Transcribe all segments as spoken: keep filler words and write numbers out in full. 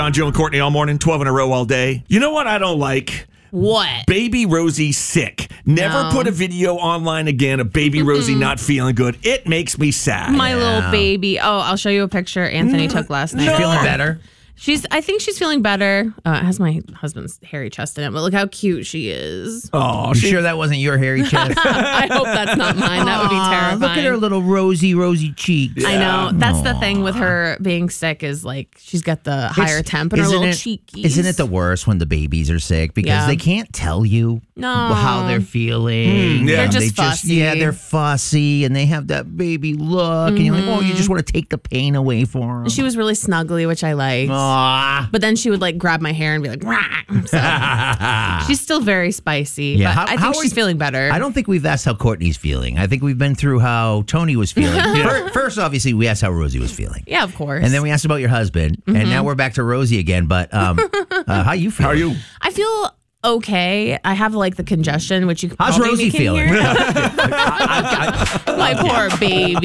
On Joe and Courtney all morning, twelve in a row all day. You know what I don't like? What? Baby Rosie sick. Never No. put a video online again of Baby mm-hmm. Rosie not feeling good. It makes me sad. My Yeah. little baby. Oh, I'll show you a picture Anthony No. took last night. She's feeling better? She's. I think she's feeling better. Uh, it has my husband's hairy chest in it, but look how cute she is. Oh, You sure that wasn't your hairy chest? I hope that's not mine. That would be Aw, terrifying. Look at her little rosy, rosy cheeks. I know. That's the thing with her being sick is like she's got the higher It's- temp and her isn't little it- cheekies. Isn't it the worst when the babies are sick because Yeah. they can't tell you No. how they're feeling? Mm, yeah. They're And just they fussy. Yeah, they're fussy and they have that baby look, and you're like, oh, you just want to take the pain away for them. She was really snuggly, which I liked. Aw. But then she would like grab my hair and be like, "Rah." So she's still very spicy. Yeah, But how- I think how are she's you- feeling better. I don't think we've asked how Courtney's feeling. I think we've been through how Tony was feeling. Fir- First, obviously, we asked how Rosie was feeling. Yeah, of course. And then we asked about your husband, and now we're back to Rosie again. But um, uh, how you feel? How are you? I feel okay. I have like the congestion, which you How's probably Rosie can feeling? hear. I- I- My poor baby.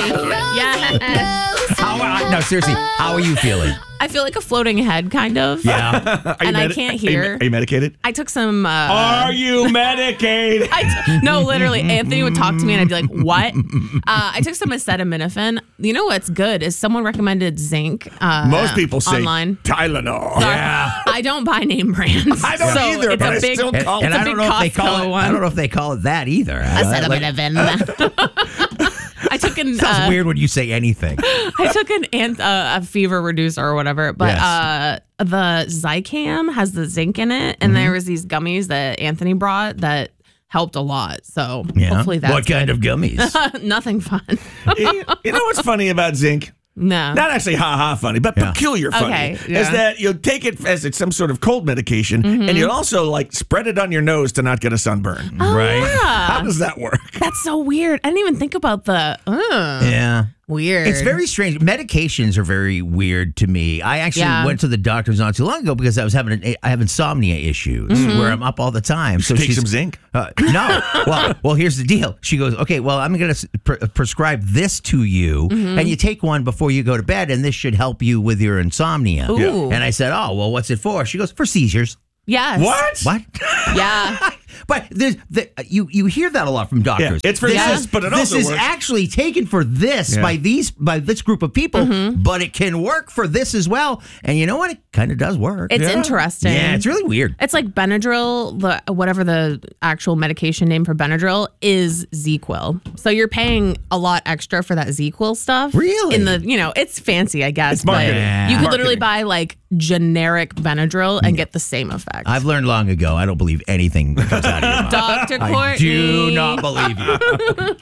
yes. how, I- no, seriously, how are you feeling? I feel like a floating head, kind of. Yeah. Are you And I medi- can't are you- hear. Are you medicated? I took some. Uh, Are you medicated? I t- no, literally, Anthony would talk to me and I'd be like, "What?" Uh, I took some acetaminophen. You know what's good is someone recommended zinc. Uh, Most people say online. Tylenol. Yeah. I don't buy name brands. I don't so either, It's but a I big, still And, call and it's a I big don't know if they call Costco it. one. I don't know if they call it that either. I- I- like- Acetaminophen. I took an. Sounds uh, weird when you say anything. I took an ant, uh, a fever reducer or whatever, but Yes. uh, the Zicam has the zinc in it, and Mm-hmm. there was these gummies that Anthony brought that helped a lot. So Yeah. hopefully that's what kind of gummies? nothing fun. you you know what's funny about zinc? No. Not actually ha-ha funny, but Yeah. peculiar funny. Okay, Is yeah. that you'll take it as it's some sort of cold medication, Mm-hmm. and you'll also like spread it on your nose to not get a sunburn. Oh, right. How yeah. does that work? That's so weird. I didn't even think about the uh, Yeah. weird. It's very strange. Medications are very weird to me. I actually Yeah. went to the doctor's not too long ago because I was having an, I have insomnia issues Mm-hmm. where I'm up all the time. So Take she's, some zinc. Uh, no. well, well, here's the deal. She goes, okay, well, I'm going to pre- prescribe this to you, Mm-hmm. and you take one before you go to bed, and this should help you with your insomnia. Ooh. And I said, oh, well, what's it for? She goes, for seizures. Yes. What? What? Yeah. But there's the, you you hear that a lot from doctors. Yeah, it's for this this, is, but it this also is works. actually taken for this Yeah. by these by this group of people, Mm-hmm. but it can work for this as well. And you know what? It kind of does work. It's yeah. interesting. Yeah, it's really weird. It's like Benadryl, the whatever the actual medication name for Benadryl is ZzzQuil. So you're paying a lot extra for that ZzzQuil stuff. Really? In the, you know, it's fancy, I guess. It's marketing. But Yeah. you could literally Marketing. buy like generic Benadryl and get the same effect. I've learned long ago. I don't believe anything that comes out of your mouth. Doctor Courtney. I do not believe you.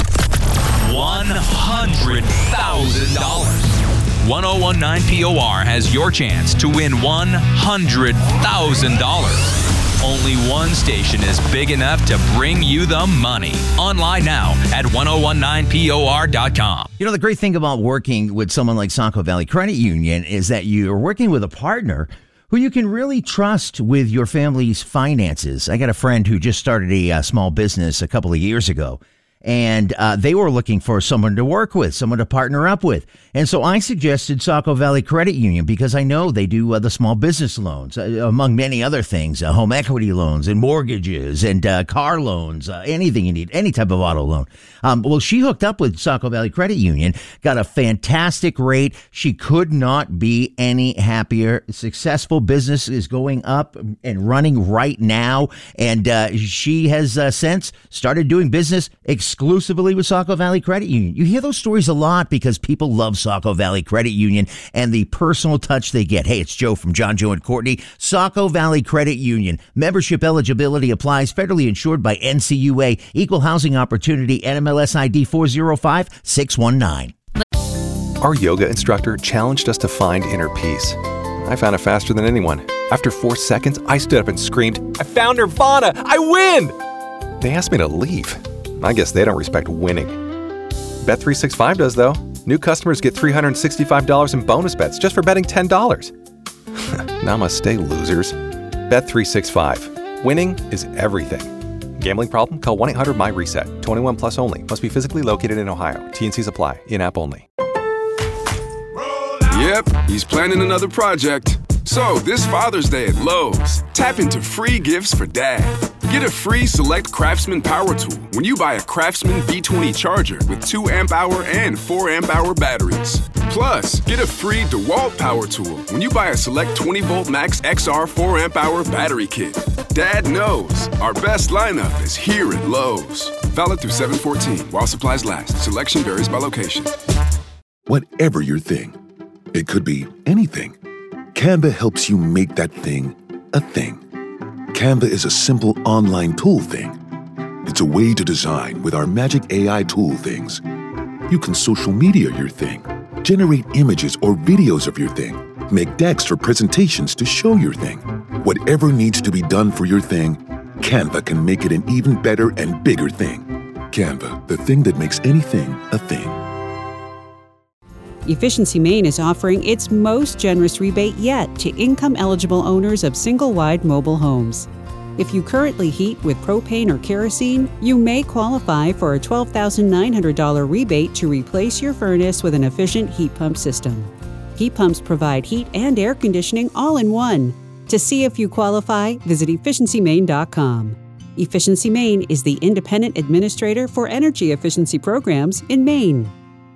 one hundred thousand dollars. ten nineteen P O R has your chance to win one hundred thousand dollars. Only one station is big enough to bring you the money. Online now at ten nineteen P O R dot com. You know, the great thing about working with someone like Saco Valley Credit Union is that you're working with a partner who you can really trust with your family's finances. I got a friend who just started a uh, small business a couple of years ago, and uh, they were looking for someone to work with, someone to partner up with. And so I suggested Saco Valley Credit Union because I know they do uh, the small business loans, uh, among many other things, uh, home equity loans and mortgages and uh, car loans, uh, anything you need, any type of auto loan. Um, well, she hooked up with Saco Valley Credit Union, got a fantastic rate. She could not be any happier. Successful business is going up and running right now. And uh, she has uh, since started doing business exclusively with Saco Valley Credit Union. You hear those stories a lot because people love Saco Valley Credit Union and the personal touch they get. Hey, it's Joe from John, Joe, and Courtney. Saco Valley Credit Union. Membership eligibility applies. Federally insured by N C U A. Equal housing opportunity. N M L S I D four zero five six one nine. Our yoga instructor challenged us to find inner peace. I found it faster than anyone. After four seconds, I stood up and screamed, "I found Nirvana! I win!" They asked me to leave. I guess they don't respect winning. Bet three sixty-five does, though. New customers get three hundred sixty-five dollars in bonus bets just for betting ten dollars. Namaste, losers. Bet three sixty-five. Winning is everything. Gambling problem? Call one eight hundred M Y reset. twenty-one plus only. Must be physically located in Ohio. T and Cs apply. In-app only. Yep, he's planning another project. So this Father's Day at Lowe's, tap into free gifts for dad. Get a free Select Craftsman power tool when you buy a Craftsman B twenty charger with two amp hour and four amp hour batteries. Plus, get a free DeWalt power tool when you buy a Select twenty volt Max X R four amp hour battery kit. Dad knows our best lineup is here at Lowe's. Valid through seven fourteen while supplies last. Selection varies by location. Whatever your thing, it could be anything. Canva helps you make that thing a thing. Canva is a simple online tool thing. It's a way to design with our magic A I tool things. You can social media your thing, generate images or videos of your thing, make decks for presentations to show your thing. Whatever needs to be done for your thing, Canva can make it an even better and bigger thing. Canva, the thing that makes anything a thing. Efficiency Maine is offering its most generous rebate yet to income-eligible owners of single-wide mobile homes. If you currently heat with propane or kerosene, you may qualify for a twelve thousand nine hundred dollars rebate to replace your furnace with an efficient heat pump system. Heat pumps provide heat and air conditioning all in one. To see if you qualify, visit efficiency maine dot com. Efficiency Maine is the independent administrator for energy efficiency programs in Maine.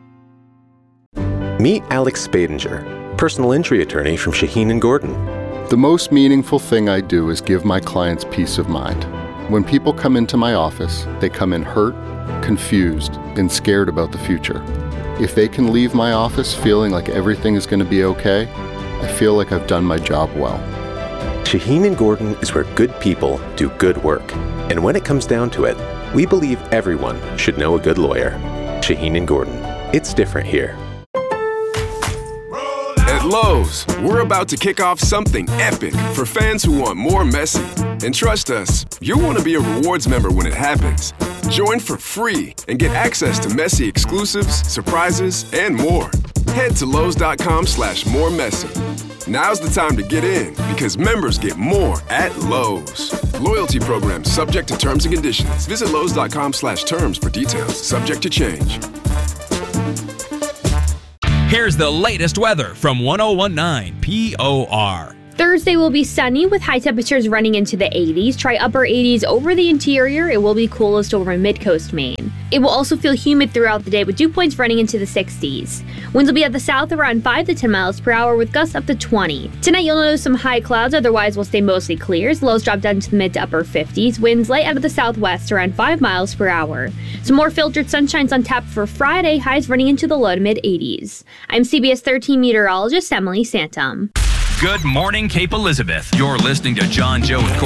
Meet Alex Spadinger, personal injury attorney from Shaheen and Gordon. The most meaningful thing I do is give my clients peace of mind. When people come into my office, they come in hurt, confused, and scared about the future. If they can leave my office feeling like everything is going to be okay, I feel like I've done my job well. Shaheen and Gordon is where good people do good work. And when it comes down to it, we believe everyone should know a good lawyer. Shaheen and Gordon. It's different here. At Lowe's, we're about to kick off something epic for fans who want more Messi. And trust us, you'll want to be a rewards member when it happens. Join for free and get access to Messi exclusives, surprises, and more. Head to Lowe's.com slash more Messi. Now's the time to get in because members get more at Lowe's. Loyalty program subject to terms and conditions. Visit Lowe's.com slash terms for details. Subject to change. Here's the latest weather from one oh one point nine P O R. Thursday will be sunny with high temperatures running into the eighties. Try upper eighties over the interior. It will be coolest over mid-coast Maine. It will also feel humid throughout the day with dew points running into the sixties. Winds will be at the south around five to ten miles per hour with gusts up to twenty. Tonight you'll notice some high clouds, otherwise will stay mostly clear. Lows drop down to the mid to upper fifties. Winds light out of the southwest around five miles per hour. Some more filtered sunshine's on tap for Friday, highs running into the low to mid eighties. I'm C B S thirteen meteorologist Emily Santum. Good morning, Cape Elizabeth. You're listening to John, Joe, and